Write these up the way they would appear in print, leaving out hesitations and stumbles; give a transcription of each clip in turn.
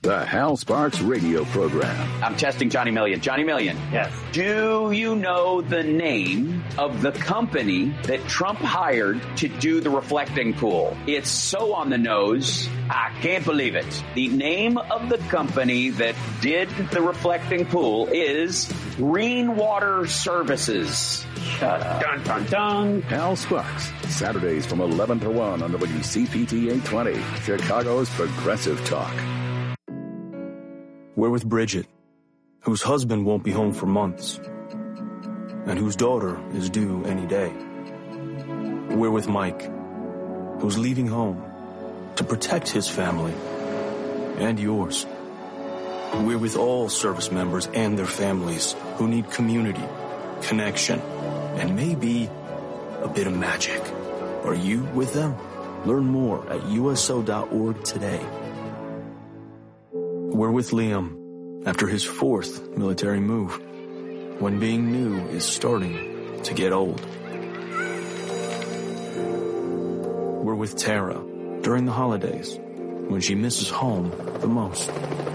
The Hal Sparks radio program. I'm testing Johnny Million. Johnny Million. Yes. Do you know the name of the company that Trump hired to do the reflecting pool? It's so on the nose, I can't believe it. The name of the company that did the reflecting pool is Greenwater Services. Shut up. Dun, dun, dun. Hal Sparks, Saturdays from 11 to 1 on WCPT 820, Chicago's Progressive Talk. We're with Bridget, whose husband won't be home for months, and whose daughter is due any day. We're with Mike, who's leaving home to protect his family and yours. We're with all service members and their families who need community, connection, and maybe a bit of magic. Are you with them? Learn more at USO.org today. We're with Liam after his 4th military move, when being new is starting to get old. We're with Tara during the holidays, when she misses home the most.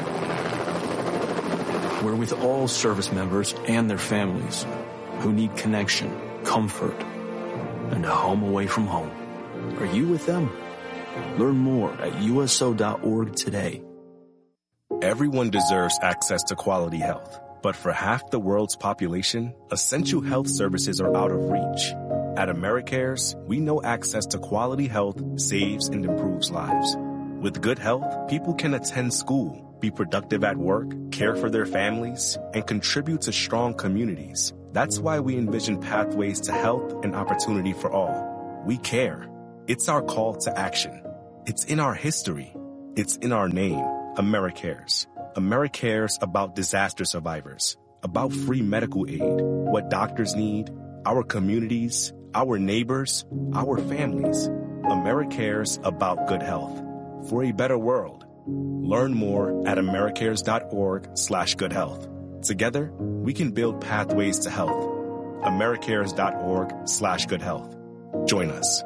We're with all service members and their families who need connection, comfort, and a home away from home. Are you with them? Learn more at USO.org today. Everyone deserves access to quality health, but for half the world's population, essential health services are out of reach. At AmeriCares, we know access to quality health saves and improves lives. With good health, people can attend school, be productive at work, care for their families, and contribute to strong communities. That's why we envision pathways to health and opportunity for all. We care. It's our call to action. It's in our history. It's in our name. AmeriCares. AmeriCares about disaster survivors, about free medical aid, what doctors need, our communities, our neighbors, our families. AmeriCares about good health. For a better world. Learn more at americares.org/goodhealth. Together, we can build pathways to health. americares.org/goodhealth. Join us.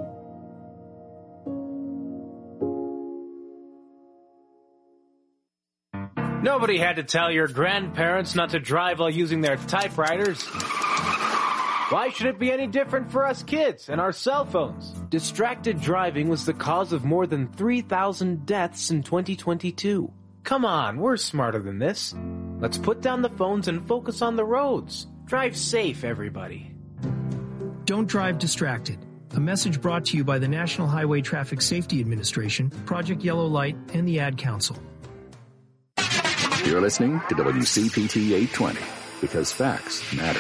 Nobody had to tell your grandparents not to drive while using their typewriters. Why should it be any different for us kids and our cell phones? Distracted driving was the cause of more than 3,000 deaths in 2022. Come on, we're smarter than this. Let's put down the phones and focus on the roads. Drive safe, everybody. Don't drive distracted. A message brought to you by the National Highway Traffic Safety Administration, Project Yellow Light, and the Ad Council. You're listening to WCPT 820, because facts matter.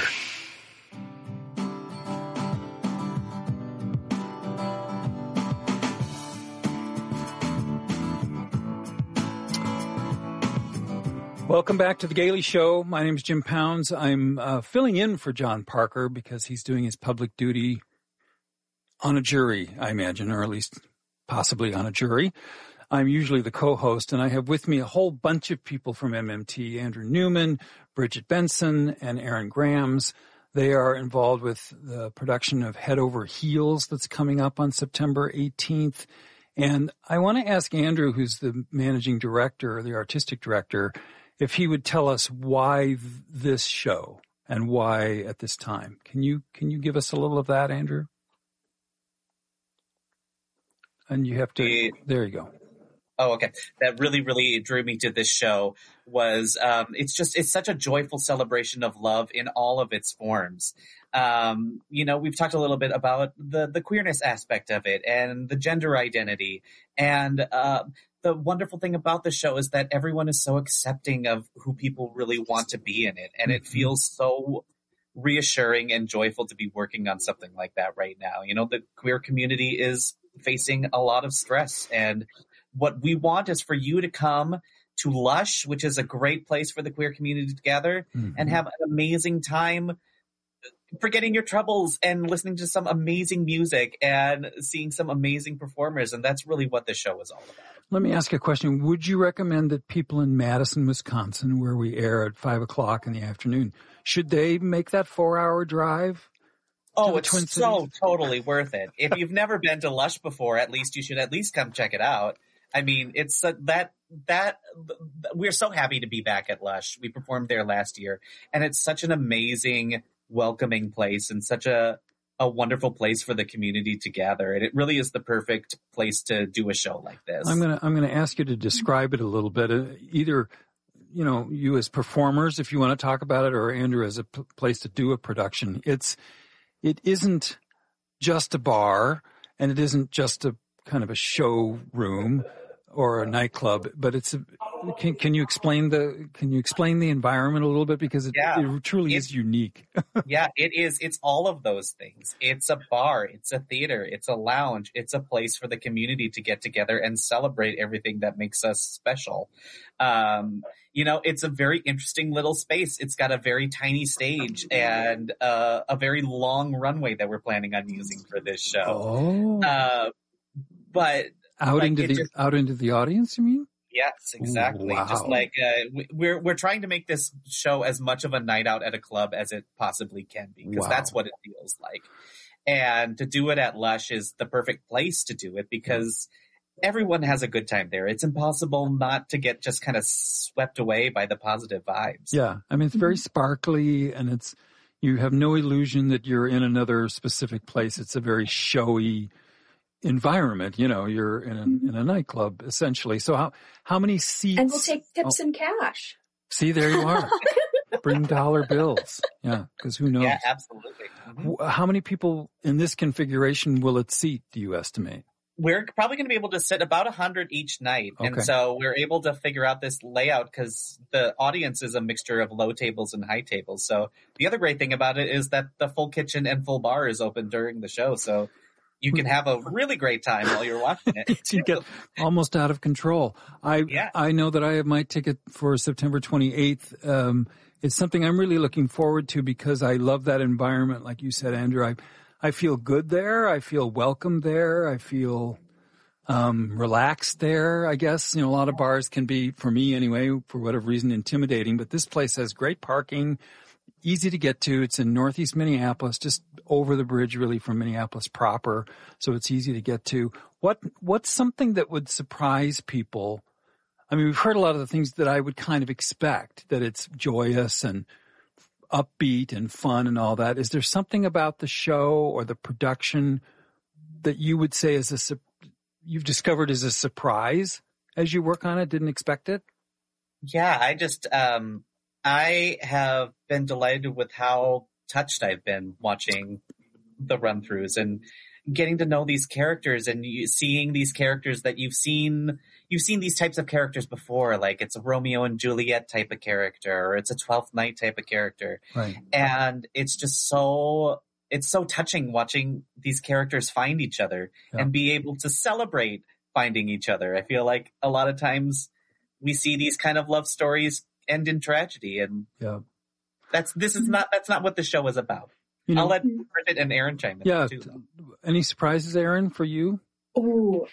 Welcome back to The Gailey Show. My name is Jim Pounds. I'm filling in for John Parker because he's doing his public duty on a jury, I imagine, or at least possibly on a jury. I'm usually the co-host, and I have with me a whole bunch of people from MMT, Andrew Newman, Bridget Benson, and Aaron Grams. They are involved with the production of Head Over Heels that's coming up on September 18th. And I want to ask Andrew, who's the managing director, the artistic director, if he would tell us why this show and why at this time. Can you give us a little of that, Andrew? And you have to, there you go. Oh, okay. That really drew me to this show was, it's such a joyful celebration of love in all of its forms. We've talked a little bit about the queerness aspect of it and the gender identity. And, the wonderful thing about the show is that everyone is so accepting of who people really want to be in it. And it feels so reassuring and joyful to be working on something like that right now. You know, the queer community is facing a lot of stress, and what we want is for you to come to Lush, which is a great place for the queer community to gather and have an amazing time forgetting your troubles and listening to some amazing music and seeing some amazing performers. And that's really what this show is all about. Let me ask you a question. Would you recommend that people in Madison, Wisconsin, where we air at 5 o'clock in the afternoon, should they make that 4-hour drive? Oh, it's so totally worth it. If you've never been to Lush before, at least you should at least come check it out. I mean, it's that we're so happy to be back at Lush. We performed there last year, and it's such an amazing, welcoming place and such a wonderful place for the community to gather. And it really is the perfect place to do a show like this. I'm gonna ask you to describe it a little bit. Either, you as performers, if you want to talk about it, or Andrew as a place to do a production. It isn't just a bar, and it isn't just a kind of a showroom or a nightclub, but can you explain the environment a little bit, because it truly is unique. Yeah, it is. It's all of those things. It's a bar, it's a theater, it's a lounge, it's a place for the community to get together and celebrate everything that makes us special. It's a very interesting little space. It's got a very tiny stage and a very long runway that we're planning on using for this show. But out into the audience, you mean? Yes, exactly. Wow. Just like we're trying to make this show as much of a night out at a club as it possibly can be, because that's what it feels like. And to do it at Lush is the perfect place to do it, because everyone has a good time there. It's impossible not to get just kind of swept away by the positive vibes. Yeah, I mean, it's very sparkly, and you have no illusion that you're in another specific place. It's a very showy environment. You're in a nightclub essentially. So how many seats? And we'll take tips and cash. See, there you are. Bring dollar bills. Yeah, because who knows? Yeah, absolutely. Mm-hmm. How many people in this configuration will it seat, do you estimate? We're probably going to be able to sit about 100 each night. Okay. And so we're able to figure out this layout because the audience is a mixture of low tables and high tables. So the other great thing about it is that the full kitchen and full bar is open during the show. So you can have a really great time while you're watching it. You get almost out of control. I know that I have my ticket for September 28th. It's something I'm really looking forward to because I love that environment. Like you said, Andrew, I feel good there. I feel welcome there. I feel relaxed there, I guess. A lot of bars can be, for me anyway, for whatever reason, intimidating. But this place has great parking, easy to get to. It's in Northeast Minneapolis, just over the bridge really from Minneapolis proper. So it's easy to get to. What's something that would surprise people? I mean, we've heard a lot of the things that I would kind of expect, that it's joyous and upbeat and fun and all that. Is there something about the show or the production that you would say you've discovered as a surprise as you work on it? Didn't expect it? Yeah, I have been delighted with how touched I've been watching the run-throughs and getting to know these characters and seeing these characters that you've seen these types of characters before, like it's a Romeo and Juliet type of character, or it's a 12th Night type of character. Right. And it's just so touching watching these characters find each other and be able to celebrate finding each other. I feel like a lot of times we see these kind of love stories end in tragedy, and that's not what the show is about. I'll let Bridget and Aaron chime in too. Any surprises, Aaron, for you? Oh,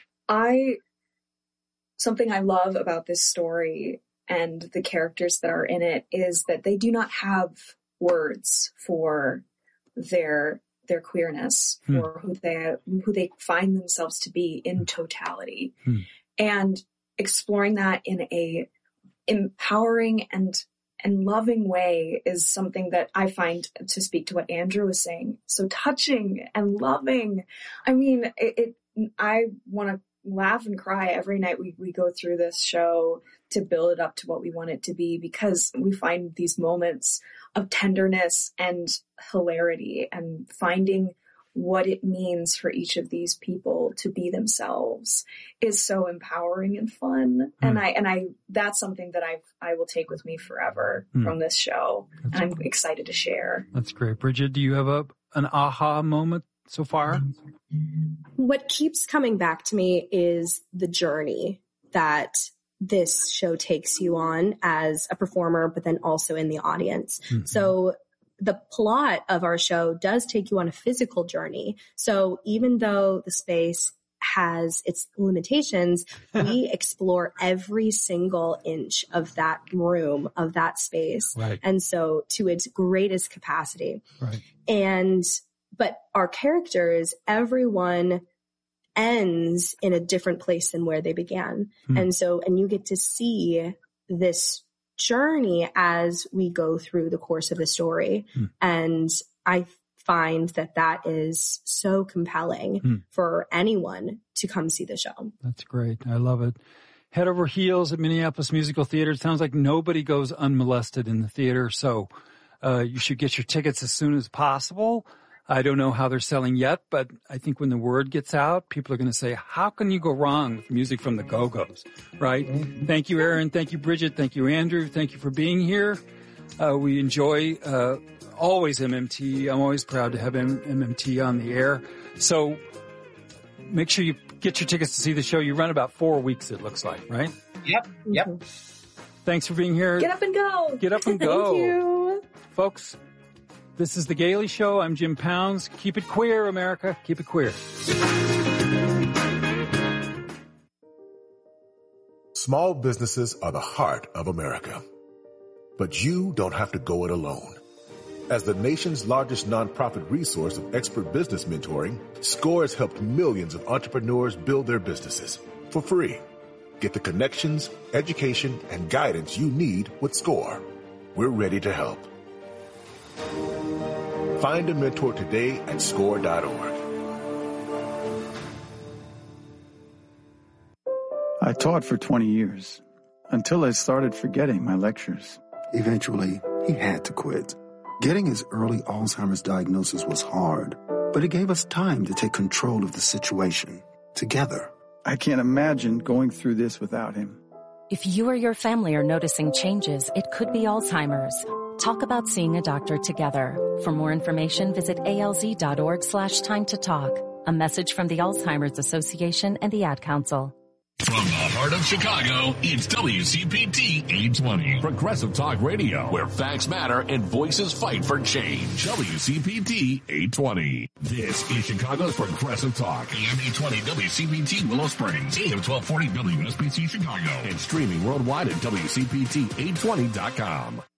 something I love about this story and the characters that are in it is that they do not have words for their queerness, or who they find themselves to be in totality. And exploring that in a empowering and loving way is something that I find, to speak to what Andrew was saying, so touching and loving. I mean, I want to laugh and cry every night we go through this show to build it up to what we want it to be, because we find these moments of tenderness and hilarity and finding what it means for each of these people to be themselves is so empowering and fun. And I that's something that I will take with me forever from this show. And I'm excited to share. That's great. Bridget, do you have an aha moment so far? What keeps coming back to me is the journey that this show takes you on as a performer, but then also in the audience. So the plot of our show does take you on a physical journey. So even though the space has its limitations, we explore every single inch of that room, of that space. Right. And so to its greatest capacity. Right. But our characters, everyone ends in a different place than where they began. And you get to see this journey as we go through the course of the story. And I find that is so compelling for anyone to come see the show. That's great. I love it. Head over heels at Minneapolis Musical Theater. It sounds like nobody goes unmolested in the theater, so you should get your tickets as soon as possible. I don't know how they're selling yet, but I think when the word gets out, people are going to say, how can you go wrong with music from the Go-Go's, right? Thank you, Aaron. Thank you, Bridget. Thank you, Andrew. Thank you for being here. We enjoy always MMT. I'm always proud to have MMT on the air. So make sure you get your tickets to see the show. You run about 4 weeks, it looks like, right? Yep. Thanks for being here. Get up and go. Get up and go. Thank you. Folks, this is The Gaily Show. I'm Jim Pounds. Keep it queer, America. Keep it queer. Small businesses are the heart of America. But you don't have to go it alone. As the nation's largest nonprofit resource of expert business mentoring, SCORE has helped millions of entrepreneurs build their businesses for free. Get the connections, education, and guidance you need with SCORE. We're ready to help. Find a mentor today at SCORE.org. I taught for 20 years until I started forgetting my lectures. Eventually, he had to quit. Getting his early Alzheimer's diagnosis was hard, but it gave us time to take control of the situation together. I can't imagine going through this without him. If you or your family are noticing changes, it could be Alzheimer's. Talk about seeing a doctor together. For more information, visit alz.org/time to talk. A message from the Alzheimer's Association and the Ad Council. From the heart of Chicago, it's WCPT 820. Progressive Talk Radio, where facts matter and voices fight for change. WCPT 820. This is Chicago's Progressive Talk. AM 820 WCPT Willow Springs. AM 1240 WSBC Chicago. And streaming worldwide at WCPT820.com.